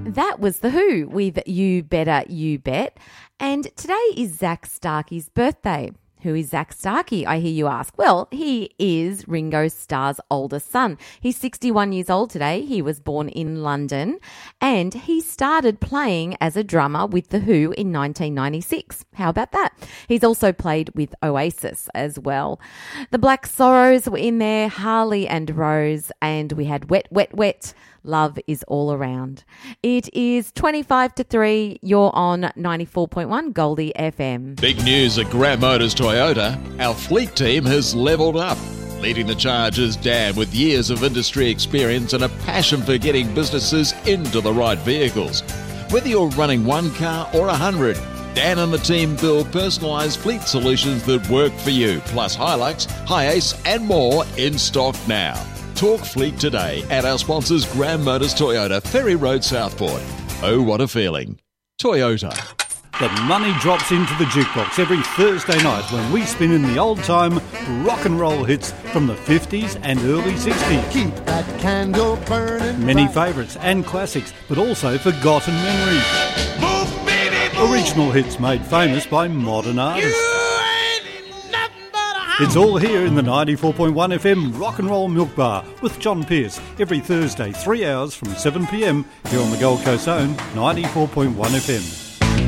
That was The Who with You Better You Bet. And today is Zach Starkey's birthday. Who is Zach Starkey, I hear you ask? Well, he is Ringo Starr's oldest son. He's 61 years old today. He was born in London and he started playing as a drummer with The Who in 1996. How about that? He's also played with Oasis as well. The Black Sorrows were in there, Harley and Rose, and we had Wet, Wet, Wet. Love is all around. It is 25 to 3. You're on 94.1 Goldie FM. Big news at Grant Motors Toyota. Our fleet team has levelled up. Leading the charge is Dan with years of industry experience and a passion for getting businesses into the right vehicles. Whether you're running one car or 100, Dan and the team build personalised fleet solutions that work for you, plus Hilux, Hi-Ace and more in stock now. Talk fleet today at our sponsors Grant Motors Toyota, Ferry Road, Southport. Oh, what a feeling. Toyota. The money drops into the jukebox every Thursday night when we spin in the old-time rock and roll hits from the 50s and early 60s. Keep that candle burning. Many favourites and classics, but also forgotten memories. Move, baby, move. Original hits made famous by modern artists. It's all here in the 94.1 FM Rock and Roll Milk Bar with John Pearce every Thursday, 3 hours from 7 p.m. here on the Gold Coast own 94.1 FM.